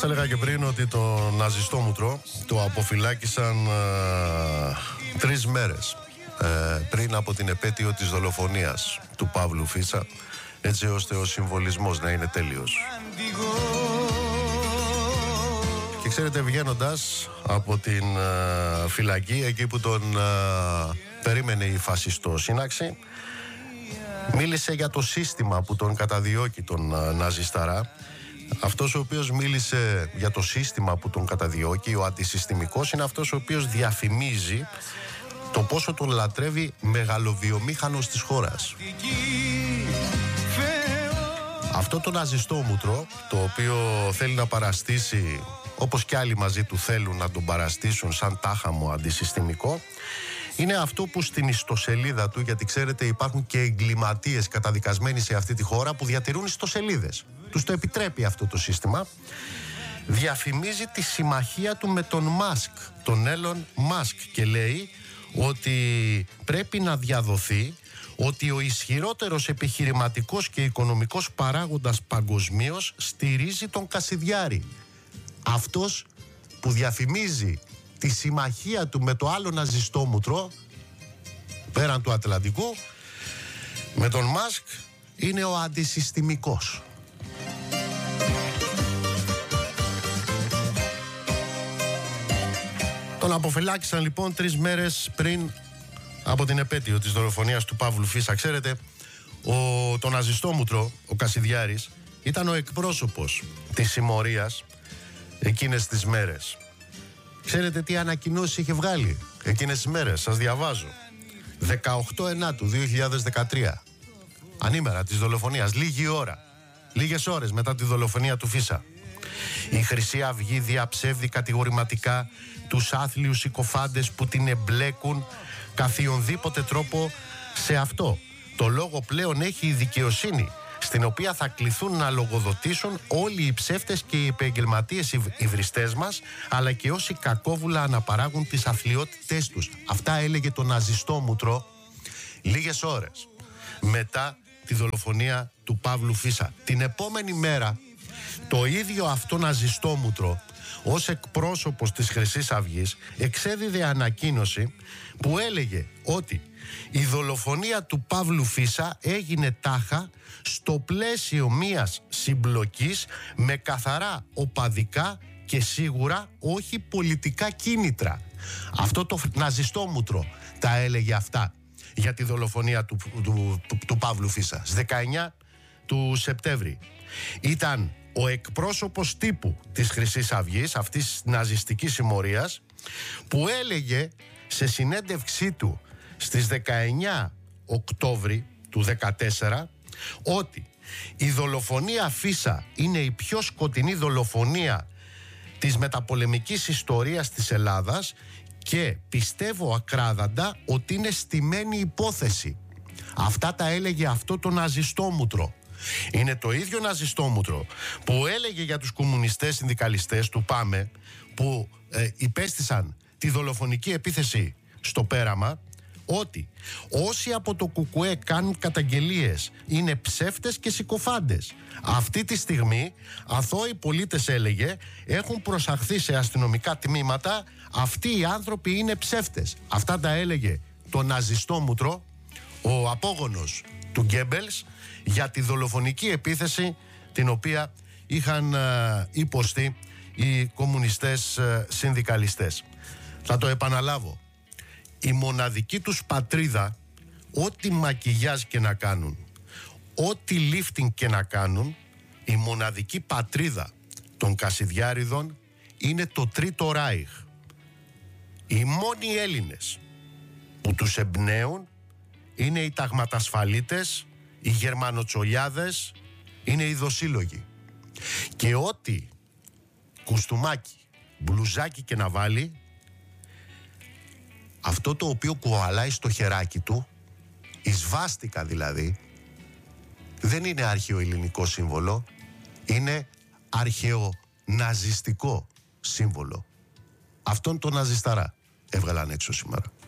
Έλεγα και πριν ότι το ναζιστόμουτρο το αποφυλάκησαν 3 μέρες πριν από την επέτειο της δολοφονίας του Παύλου Φίσα, έτσι ώστε ο συμβολισμός να είναι τέλειος. Και ξέρετε, βγαίνοντας από την φυλακή, εκεί που τον περίμενε η φασιστοσύναξη, μίλησε για το σύστημα που τον καταδιώκει τον ναζισταρά. Αυτός ο οποίος μίλησε για το σύστημα που τον καταδιώκει, ο αντισυστημικός, είναι αυτός ο οποίος διαφημίζει το πόσο τον λατρεύει μεγαλοβιομήχανος της χώρας. Αυτό το ναζιστόμουτρο, το οποίο θέλει να παραστήσει, όπως και άλλοι μαζί του θέλουν να τον παραστήσουν σαν τάχαμο αντισυστημικό, είναι αυτό που στην ιστοσελίδα του, γιατί ξέρετε υπάρχουν και εγκληματίες καταδικασμένοι σε αυτή τη χώρα που διατηρούν ιστοσελίδες, τους το επιτρέπει αυτό το σύστημα, διαφημίζει τη συμμαχία του με τον Μάσκ, τον Έλλον Μάσκ, και λέει ότι πρέπει να διαδοθεί ότι ο ισχυρότερος επιχειρηματικός και οικονομικός παράγοντας παγκοσμίως στηρίζει τον Κασιδιάρη. Αυτός που διαφημίζει τη συμμαχία του με το άλλο ναζιστόμουτρο πέραν του Ατλαντικού, με τον Μάσκ, είναι ο αντισυστημικός. Τον αποφυλάκησαν λοιπόν 3 μέρες πριν από την επέτειο της δολοφονίας του Παύλου Φίσα. Ξέρετε, το ναζιστόμουτρο, ο Κασιδιάρης, ήταν ο εκπρόσωπος της συμμορίας εκείνες τις μέρες. Ξέρετε τι ανακοινώσεις είχε βγάλει εκείνες τις μέρες? Σας διαβάζω. 18 Ενάτου 2013, ανήμερα της δολοφονίας, λίγες ώρες μετά τη δολοφονία του Φίσα, η Χρυσή Αυγή διαψεύδει κατηγορηματικά τους άθλιους συκοφάντες που την εμπλέκουν καθιονδήποτε τρόπο σε αυτό. Το λόγο πλέον έχει η δικαιοσύνη, στην οποία θα κληθούν να λογοδοτήσουν όλοι οι ψεύτες και οι επαγγελματίες υβριστές μας, αλλά και όσοι κακόβουλα αναπαράγουν τις αθλιότητές τους. Αυτά έλεγε το ναζιστόμουτρο λίγες ώρες μετά τη δολοφονία του Παύλου Φίσα. Την επόμενη μέρα το ίδιο αυτό ναζιστόμουτρο, ως εκπρόσωπος της Χρυσής Αυγής, εξέδιδε ανακοίνωση που έλεγε ότι η δολοφονία του Παύλου Φίσα έγινε τάχα στο πλαίσιο μιας συμπλοκής με καθαρά οπαδικά και σίγουρα όχι πολιτικά κίνητρα. Αυτό το ναζιστόμουτρο τα έλεγε αυτά για τη δολοφονία του Παύλου Φίσα. Στις 19 του Σεπτέμβρη ήταν ο εκπρόσωπος τύπου της Χρυσής Αυγής, αυτής της ναζιστικής συμμορίας, που έλεγε σε συνέντευξή του στις 19 Οκτώβρη του 2014 ότι η δολοφονία Φίσα είναι η πιο σκοτεινή δολοφονία της μεταπολεμικής ιστορίας της Ελλάδας και πιστεύω ακράδαντα ότι είναι στημένη υπόθεση. Αυτά τα έλεγε αυτό το ναζιστόμουτρο. Είναι το ίδιο ναζιστόμουτρο που έλεγε για τους κομμουνιστές συνδικαλιστές του ΠΑΜΕ που υπέστησαν τη δολοφονική επίθεση στο Πέραμα, ότι όσοι από το ΚΚΕ κάνουν καταγγελίες είναι ψεύτες και συκοφάντες. Αυτή τη στιγμή αθώοι πολίτες, έλεγε, έχουν προσαχθεί σε αστυνομικά τμήματα. Αυτοί οι άνθρωποι είναι ψεύτες. Αυτά τα έλεγε το ναζιστόμουτρο, ο απόγονος του Γκέμπελς, για τη δολοφονική επίθεση την οποία είχαν υποστεί οι κομμουνιστές συνδικαλιστές. Θα το επαναλάβω. Η μοναδική τους πατρίδα, ό,τι μακιγιάζ και να κάνουν, ό,τι lifting και να κάνουν, η μοναδική πατρίδα των Κασιδιάριδων είναι το Τρίτο Ράιχ. Οι μόνοι Έλληνες που τους εμπνέουν είναι οι ταγματασφαλίτες, οι γερμανοτσολιάδες, είναι οι δοσύλλογοι. Και ό,τι κουστούμάκι, μπλουζάκι και να βάλει, αυτό το οποίο κουβαλάει στο χεράκι του, η σβάστηκα δηλαδή, δεν είναι αρχαιοελληνικό σύμβολο, είναι αρχαιοναζιστικό σύμβολο. Αυτόν τον ναζισταρά έβγαλαν έξω σήμερα.